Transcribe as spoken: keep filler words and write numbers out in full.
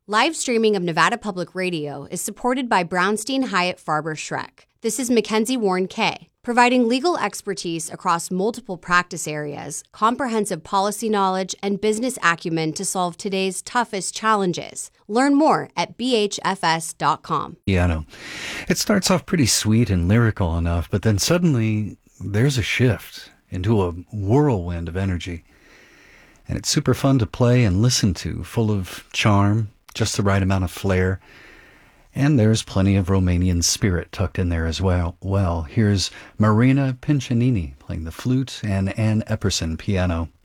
Live streaming of Nevada Public Radio is supported by Brownstein Hyatt Farber Schreck. This is Mackenzie Warren Kay, providing legal expertise across multiple practice areas, comprehensive policy knowledge, and business acumen to solve today's toughest challenges. Learn more at b h f s dot com. Piano. It starts off pretty sweet and lyrical enough, but then suddenly there's a shift into a whirlwind of energy. And it's super fun to play and listen to, full of charm, just the right amount of flair. And there's plenty of Romanian spirit tucked in there as well. Well, here's Marina Pincianini playing the flute and Ann Epperson piano.